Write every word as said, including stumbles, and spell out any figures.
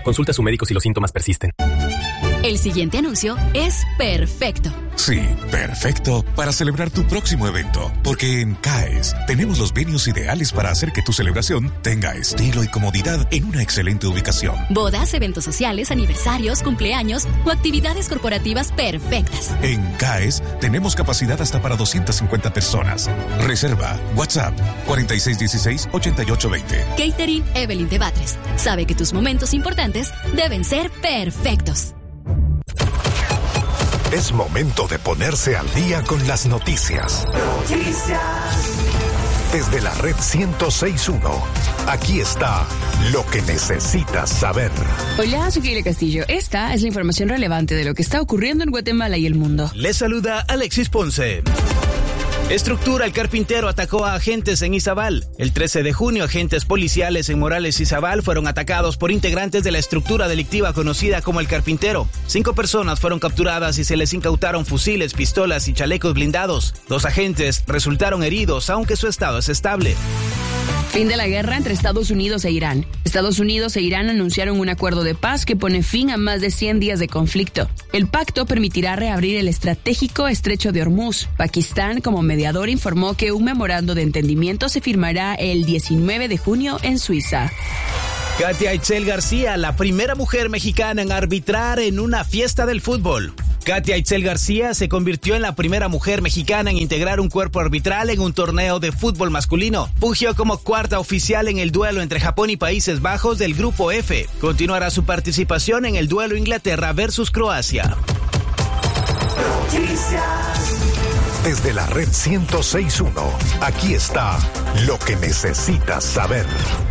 Consulta a su médico si los síntomas persisten. El siguiente anuncio es perfecto. Sí, perfecto para celebrar tu próximo evento, porque en C A E S tenemos los venues ideales para hacer que tu celebración tenga estilo y comodidad en una excelente ubicación. Bodas, eventos sociales, aniversarios, cumpleaños o actividades corporativas perfectas. En C A E S tenemos capacidad hasta para doscientas cincuenta personas. Reserva WhatsApp cuarenta y seis dieciséis ochenta y ocho veinte. Catering Evelyn de Batres. Sabe que tus momentos importantes deben ser perfectos. Es momento de ponerse al día con las noticias. Noticias. Desde la red ciento seis punto uno, aquí está lo que necesitas saber. Hola, soy Keila Castillo. Esta es la información relevante de lo que está ocurriendo en Guatemala y el mundo. Les saluda Alexis Ponce. Estructura, el carpintero atacó a agentes en Izabal. El trece de junio, agentes policiales en Morales y Izabal fueron atacados por integrantes de la estructura delictiva conocida como el carpintero. Cinco personas fueron capturadas y se les incautaron fusiles, pistolas y chalecos blindados. Dos agentes resultaron heridos, aunque su estado es estable. Fin de la guerra entre Estados Unidos e Irán. Estados Unidos e Irán anunciaron un acuerdo de paz que pone fin a más de cien días de conflicto. El pacto permitirá reabrir el estratégico estrecho de Hormuz. Pakistán, como mediador, informó que un memorando de entendimiento se firmará el diecinueve de junio en Suiza. Katia Itzel García, la primera mujer mexicana en arbitrar en una fiesta del fútbol. Katia Itzel García se convirtió en la primera mujer mexicana en integrar un cuerpo arbitral en un torneo de fútbol masculino. Fungió como cuarta oficial en el duelo entre Japón y Países Bajos del Grupo F. Continuará su participación en el duelo Inglaterra versus Croacia. Noticias. Desde la red ciento seis punto uno, aquí está lo que necesitas saber.